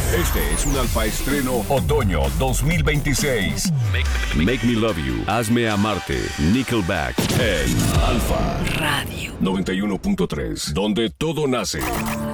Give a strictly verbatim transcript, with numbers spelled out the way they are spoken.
Este es un Alfa Estreno Otoño dos mil veintiséis. Make, Make Me Love You, Hazme Amarte, Nickelback en Alfa Radio noventa y uno punto tres, donde todo nace.